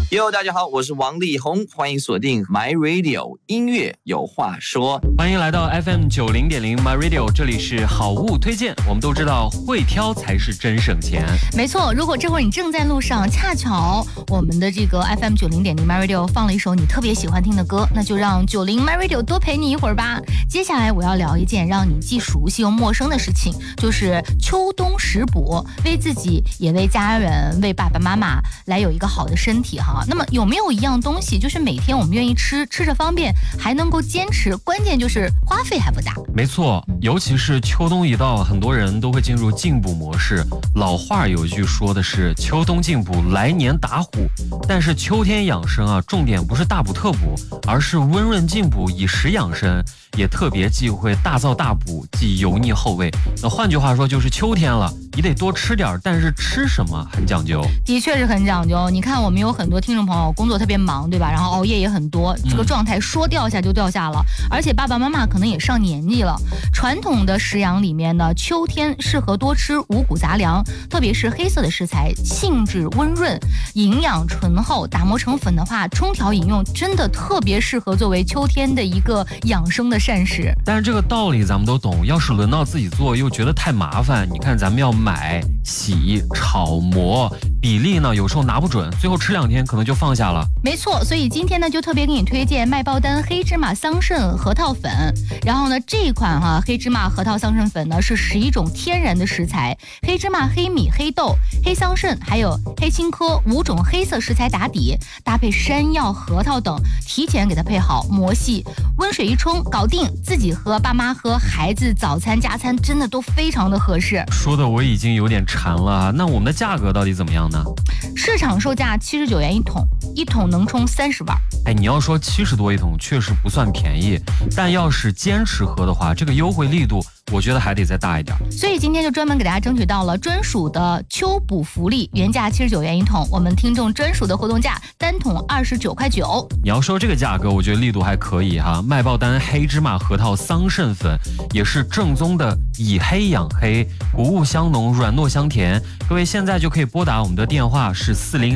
哟，大家好，我是王力宏，欢迎锁定 My Radio 音乐有话说。 欢迎来到 FM 90.0 My Radio， 这里是好物推荐。我们都知道会挑才是真省钱。 没错，如果这会儿你正在路上，恰巧我们的这个 FM 90.0 My Radio 放了一首你特别喜欢听的歌，那就让90 My Radio 多陪你一会儿吧。接下来我要聊一件让你既熟悉又陌生的事情，就是秋冬食补，为自己也为家人为爸爸妈妈来有一个好的身体哈。那么有没有一样东西，就是每天我们愿意吃，吃着方便，还能够坚持，关键就是花费还不大。 没错，尤其是秋冬一到，很多人都会进入进补模式。老话有一句说的是秋冬进补，来年打虎。但是秋天养生啊，重点不是大补特补，而是温润进补，以食养生，也特别忌讳大燥大补，忌油腻厚味。那换句话说，就是秋天了，你得多吃点，但是吃什么很讲究。 的确是很讲究。你看我们有很多听众朋友工作特别忙，对吧？然后熬夜也很多，这个状态说掉下就掉下了。而且爸爸妈妈可能也上年纪了。传统的食养里面呢，秋天适合多吃五谷杂粮，特别是黑色的食材，性质温润，营养醇厚，打磨成粉的话，冲调饮用真的特别适合作为秋天的一个养生的膳食。 但是这个道理咱们都懂，要是轮到自己做又觉得太麻烦。你看咱们要买、洗、炒、磨，比例呢有时候拿不准，最后吃2天可能就放下了。 没错，所以今天呢就特别给你推荐麦爆丹黑芝麻桑葚核桃粉。然后呢这一款黑芝麻核桃桑葚粉呢是11种天然的食材，黑芝麻、黑米、黑豆、黑桑葚还有黑青稞5种黑色食材打底，搭配山药、核桃等，提前给它配好磨细，温水一冲搞定，自己喝、爸妈喝、孩子早餐加餐真的都非常的合适。 说的我已经有点馋了，那我们的价格到底怎么样呢？ 市场售价79元一桶，一桶能冲30碗。 你要说70多一桶确实不算便宜，但要是坚持喝的话，这个优惠力度我觉得还得再大一点。 所以今天就专门给大家争取到了专属的秋补福利，原价79元一桶，我们听众专属的活动价，单桶29.9块。 你要说这个价格，我觉得力度还可以哈。麦爆丹黑芝麻核桃桑葚粉也是正宗的以黑养黑，谷物香浓，软糯香甜。各位现在就可以拨打我们的电话是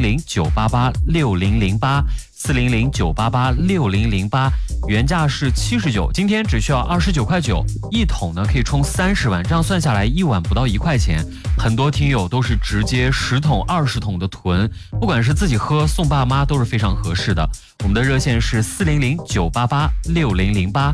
400-988-6008。400-988-6008，原价是79，今天只需要29.9块，一桶呢可以冲30碗，这样算下来一碗不到1块钱。很多听友都是直接10桶、20桶的囤，不管是自己喝送爸妈都是非常合适的。我们的热线是400-988-6008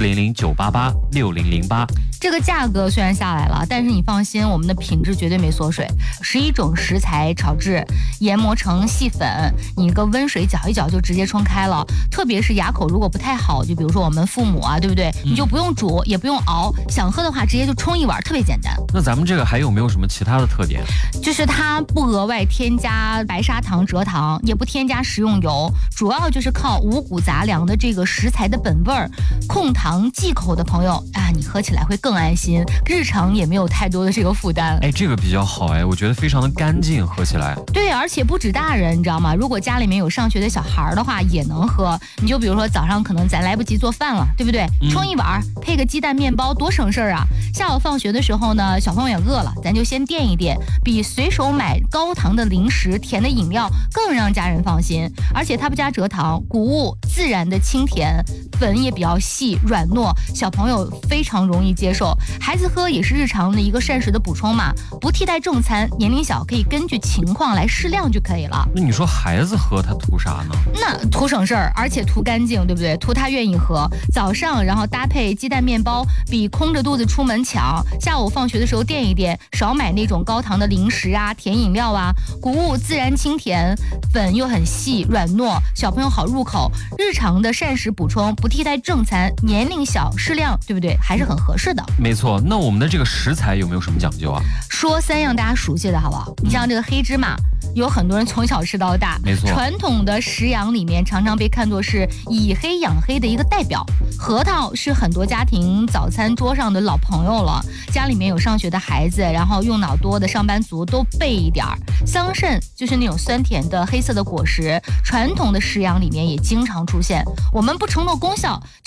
400-988-6008。 这个价格虽然下来了，但是你放心，我们的品质绝对没缩水。11种食材炒制，研磨成细粉，你一个温水搅一搅就直接冲开了。特别是牙口如果不太好，就比如说我们父母啊，对不对？你就不用煮，也不用熬，想喝的话直接就冲一碗，特别简单。 那咱们这个还有没有什么其他的特点？ 就是它不额外添加白砂糖、蔗糖，也不添加食用油，主要就是靠五谷杂粮的这个食材的本味儿。控糖忌口的朋友啊，你喝起来会更安心，日常也没有太多的这个负担。 这个比较好我觉得非常的干净，喝起来。 对，而且不止大人，你知道吗？如果家里面有上学的小孩的话，也能喝。你就比如说早上可能咱来不及做饭了，对不对？冲一碗，配个鸡蛋面包，多省事儿啊！下午放学的时候呢，小朋友也饿了，咱就先垫一垫，比随手买高糖的零食、甜的饮料更让家人放心。而且它不加蔗糖，谷物自然的清甜，粉也比较细软糯，小朋友非常容易接受。孩子喝也是日常的一个膳食的补充嘛，不替代正餐，年龄小可以根据情况来适量就可以了。 那你说孩子喝他图啥呢？ 那图省事儿，而且图干净，对不对？图他愿意喝。早上然后搭配鸡蛋面包，比空着肚子出门强。下午放学的时候垫一垫，少买那种高糖的零食啊、甜饮料啊。谷物自然清甜，粉又很细软糯，小朋友好入口。日常的膳食补充，不替代正餐，年龄小适量，对不对？还是很合适的。 没错，那我们的这个食材有没有什么讲究啊？ 说3样大家熟悉的好不好？你像这个黑芝麻，有很多人从小吃到大， 没错。 传统的食养里面常常被看作是以黑养黑的一个代表。核桃是很多家庭早餐桌上的老朋友了，家里面有上学的孩子，然后用脑多的上班族都备一点儿。桑葚就是那种酸甜的黑色的果实，传统的食养里面也经常出现。我们不承诺功效，